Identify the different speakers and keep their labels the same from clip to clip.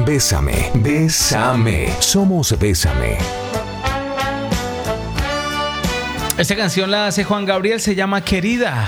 Speaker 1: Bésame, bésame. Somos Bésame.
Speaker 2: Esta canción la hace Juan Gabriel, se llama Querida.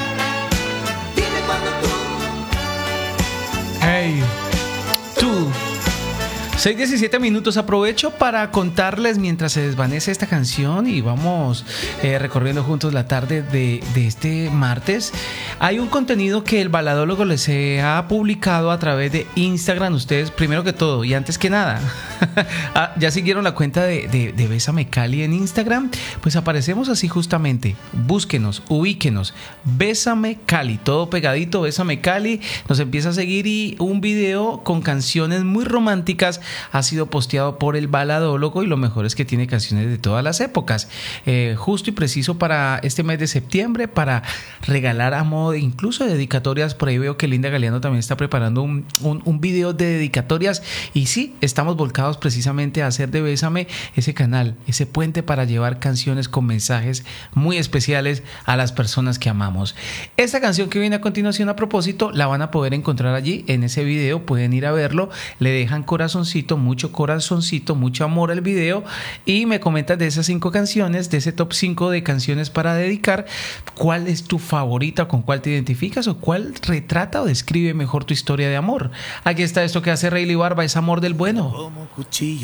Speaker 2: Hey, tú. 6:17 minutos. Aprovecho para contarles mientras se desvanece esta canción y vamos recorriendo juntos la tarde de este martes. Hay un contenido que el Baladólogo les ha publicado a través de Instagram. Ustedes, primero que todo y antes que nada, ¿ya siguieron la cuenta de Bésame Cali en Instagram? Pues aparecemos así justamente. Búsquenos, ubíquenos. Bésame Cali, todo pegadito, Bésame Cali. Nos empieza a seguir y un video con canciones muy románticas ha sido posteado por el Baladólogo y lo mejor es que tiene canciones de todas las épocas, justo y preciso para este mes de septiembre, para regalar a modo de incluso dedicatorias. Por ahí veo que Linda Galeano también está preparando un video de dedicatorias y sí, estamos volcados precisamente a hacer de Bésame ese canal, ese puente para llevar canciones con mensajes muy especiales a las personas que amamos. Esta canción que viene a continuación, a propósito, la van a poder encontrar allí en ese video, pueden ir a verlo, le dejan corazoncito, mucho amor al video y me comentas de esas 5 canciones, de ese top 5 de canciones para dedicar, cuál es tu favorita, con cuál te identificas o cuál retrata o describe mejor tu historia de amor. Aquí está esto que hace Rayleigh Barba, es amor del bueno.